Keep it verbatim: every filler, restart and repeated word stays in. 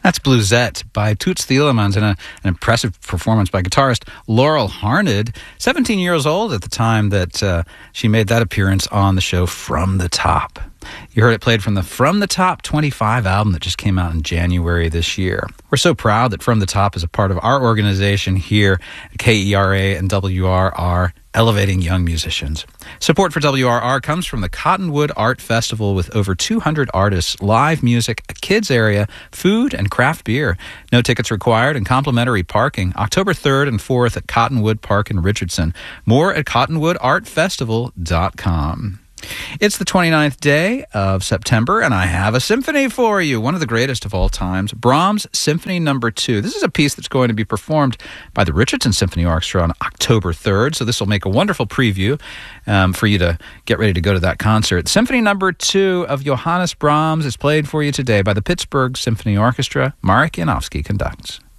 That's Bluesette by Toots Thielemans and a, an impressive performance by guitarist Laurel Harned, seventeen years old at the time that uh, she made that appearance on the show From the Top. You heard it played from the From the Top twenty-five album that just came out in January this year. We're so proud that From the Top is a part of our organization here at K E R A and W R R, elevating young musicians. Support for W R R comes from the Cottonwood Art Festival with over two hundred artists, live music, a kids area, food, and craft beer. No tickets required and complimentary parking. October third and fourth at Cottonwood Park in Richardson. More at cottonwood art festival dot com. It's the twenty-ninth day of September, and I have a symphony for you, one of the greatest of all times, Brahms Symphony Number two. This is a piece that's going to be performed by the Richardson Symphony Orchestra on October third, so this will make a wonderful preview um, for you to get ready to go to that concert. Symphony Number two of Johannes Brahms is played for you today by the Pittsburgh Symphony Orchestra. Marek Janowski conducts.